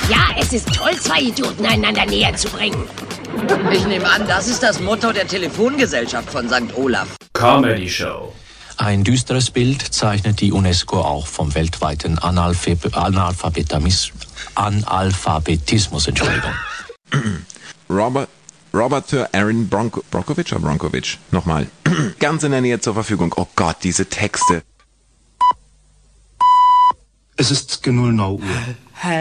Ja, es ist toll, zwei Idioten einander näher zu bringen. Ich nehme an, das ist das Motto der Telefongesellschaft von St. Olaf. Comedy Show. Ein düsteres Bild zeichnet die UNESCO auch vom weltweiten Analphabetismus. Roberteur Aaron Bronkovich? Nochmal. Ganz in der Nähe zur Verfügung. Oh Gott, diese Texte. Es ist 00 Uhr.